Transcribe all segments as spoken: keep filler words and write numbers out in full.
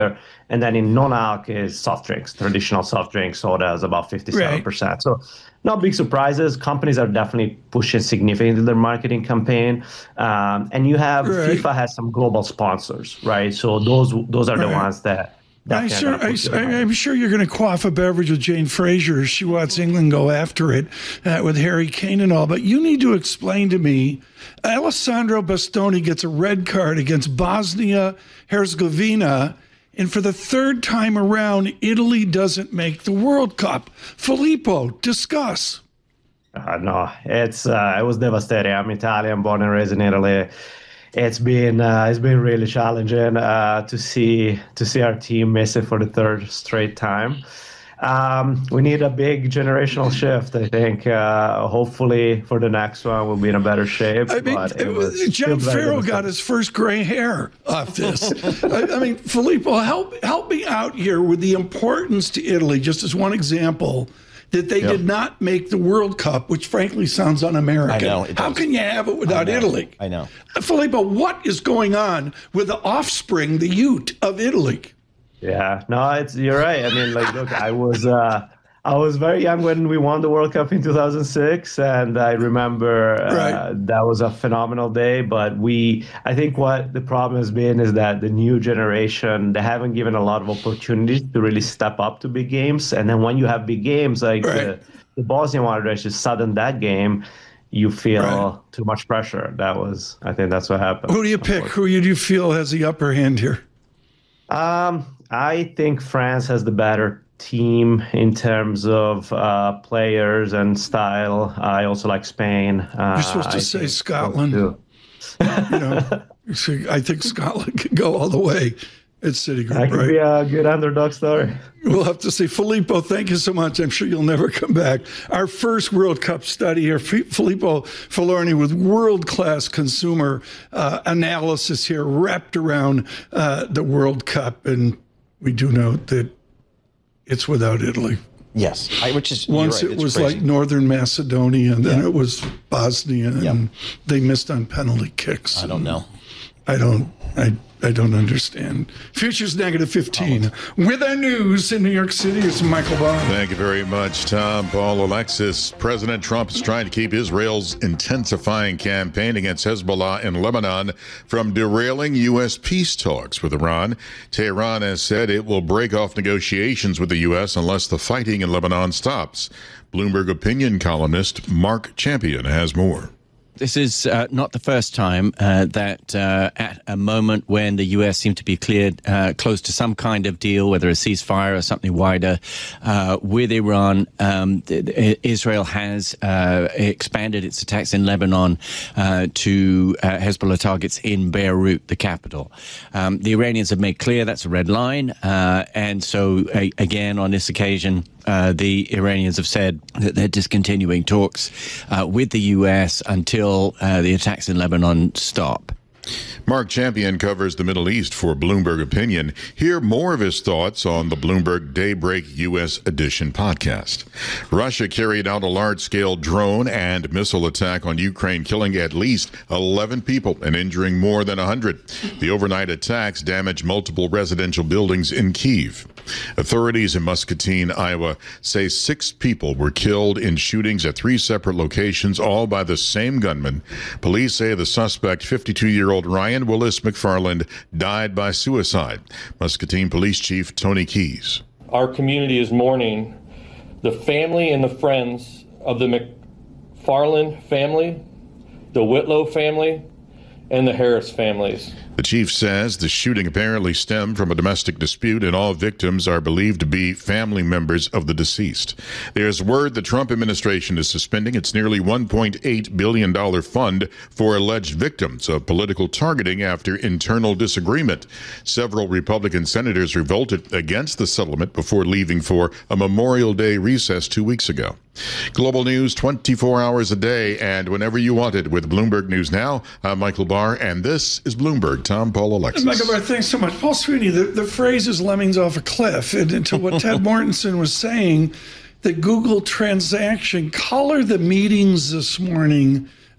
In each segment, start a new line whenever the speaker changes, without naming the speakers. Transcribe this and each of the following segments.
And then in non-alc is soft drinks, traditional soft drinks, soda is about fifty-seven percent. Right. So not big surprises. Companies are definitely pushing significantly their marketing campaign. Um, and you have, right. FIFA has some global sponsors, right? So those those are right. the ones that
I sure, I, I'm sure you're going to quaff a beverage with Jane Fraser. She wants England go after it uh, with Harry Kane and all. But you need to explain to me, Alessandro Bastoni gets a red card against Bosnia-Herzegovina, and for the third time around, Italy doesn't make the World Cup. Filippo, discuss.
Uh, no, it's uh, it was devastating. I'm Italian, born and raised in Italy. It's been uh, it's been really challenging uh, to see to see our team miss it for the third straight time. Um, we need a big generational shift. I think uh, hopefully for the next one we'll be in a better shape.
I mean,
but
it was, Jack Farrell got his first gray hair off this. I, I mean, Filippo, help help me out here with the importance to Italy, just as one example, that they yep. did not make the World Cup, which frankly sounds un-American.
I know, it
How can you have it without
I
Italy?
I know.
Filippo, what is going on with the offspring, the youth of Italy?
Yeah, no, it's you're right. I mean, like, look, I was uh, I was very young when we won the World Cup in two thousand six, and I remember uh, right. that was a phenomenal day. But we, I think, what the problem has been is that the new generation, they haven't given a lot of opportunities to really step up to big games. And then when you have big games like right. the, the Bosnian one, which is sudden that game, you feel right. too much pressure. That was, I think, that's what happened.
Who do you pick? Who do you feel has the upper hand here?
Um, I think France has the better team in terms of uh, players and style. I also like Spain. Uh,
You're supposed to
I
say Scotland. You know, I think Scotland could go all the way at Citigroup.
That could
right?
be a good underdog story.
We'll have to see. Filippo, thank you so much. I'm sure you'll never come back. Our first World Cup study here, Filippo Falorni with world-class consumer uh, analysis here wrapped around uh, the World Cup. And we do note that it's without Italy.
Yes, I, which is
once
right,
it was
crazy.
like Northern Macedonia, and then
yeah.
it was Bosnia, and
yep.
they missed on penalty kicks.
I don't know.
I don't. I. I don't understand. Futures negative fifteen. With our news in New York City, it's Michael Barr.
Thank you very much, Tom. Paul, Alexis. President Trump is trying to keep Israel's intensifying campaign against Hezbollah in Lebanon from derailing U S peace talks with Iran. Tehran has said it will break off negotiations with the U S unless the fighting in Lebanon stops. Bloomberg opinion columnist Mark Champion has more.
This is uh, not the first time uh, that uh, at a moment when the U S seemed to be cleared uh, close to some kind of deal, whether a ceasefire or something wider, uh, with Iran, um, Israel has uh, expanded its attacks in Lebanon uh, to uh, Hezbollah targets in Beirut, the capital. Um, the Iranians have made clear that's a red line. Uh, and so, uh, again, on this occasion, Uh, the Iranians have said that they're discontinuing talks uh, with the U S until uh, the attacks in Lebanon stop.
Mark Champion covers the Middle East for Bloomberg Opinion. Hear more of his thoughts on the Bloomberg Daybreak U S Edition podcast. Russia carried out a large-scale drone and missile attack on Ukraine, killing at least eleven people and injuring more than one hundred. The overnight attacks damaged multiple residential buildings in Kyiv. Authorities in Muscatine, Iowa, say six people were killed in shootings at three separate locations, all by the same gunman. Police say the suspect, fifty-two-year-old Ryan Willis McFarland, died by suicide. Muscatine Police Chief Tony Keyes.
Our community is mourning the family and the friends of the McFarland family, the Whitlow family, and the Harris families.
The chief says the shooting apparently stemmed from a domestic dispute, and all victims are believed to be family members of the deceased. There's word the Trump administration is suspending its nearly one point eight billion dollars fund for alleged victims of political targeting after internal disagreement. Several Republican senators revolted against the settlement before leaving for a Memorial Day recess two weeks ago. Global news twenty-four hours a day and whenever you want it with Bloomberg News Now. I'm Michael Barr, and this is Bloomberg. Tom, Paul, Alexis.
Michael Barr, thanks so much. Paul Sweeney, the, the phrase is lemmings off a cliff. And into what Ted Mortensen was saying, the Google transaction, color the meetings this morning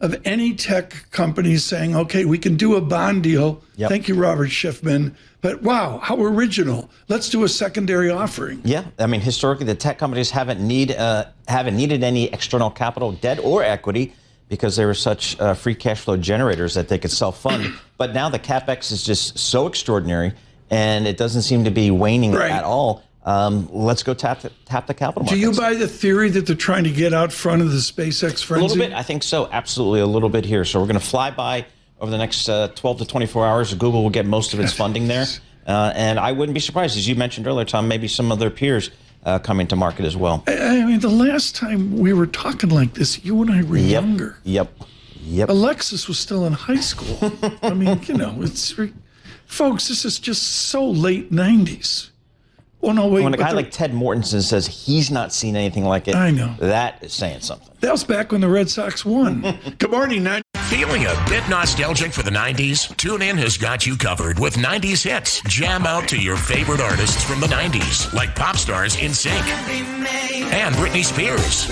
of any tech companies saying, okay, we can do a bond deal. Yep. Thank you, Robert Schiffman. But wow, how original. Let's do a secondary offering.
Yeah, I mean, historically, the tech companies haven't need uh, haven't needed any external capital, debt or equity, because they were such uh, free cash flow generators that they could self-fund. But now the CapEx is just so extraordinary, and it doesn't seem to be waning right. at all. Um, let's go tap the, tap the capital markets.
Do you buy the theory that they're trying to get out front of the SpaceX frenzy?
A little bit, I think so. Absolutely, a little bit here. So we're going to fly by over the next uh, twelve to twenty-four hours. Google will get most of its funding there. Uh, and I wouldn't be surprised, as you mentioned earlier, Tom, maybe some of their peers uh, coming to market as well.
I, I mean, the last time we were talking like this, you and I were
yep.
younger.
Yep. Yep.
Alexis was still in high school. I mean, you know, it's folks, this is just so late nineties. Well, no, wait.
When a guy like Ted Mortensen says he's not seen anything like it,
I know.
That is saying something.
That was back when the Red Sox won. Good morning, Nat.
Feeling a bit nostalgic for the nineties? TuneIn has got you covered with nineties hits. Jam out to your favorite artists from the nineties, like pop stars NSYNC and Britney Spears,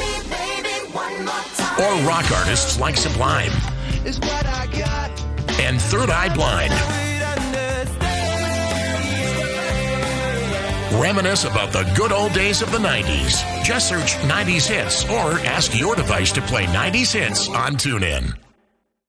or rock artists like Sublime and Third Eye Blind. Reminisce about the good old days of the nineties. Just search nineties hits or ask your device to play nineties hits on TuneIn.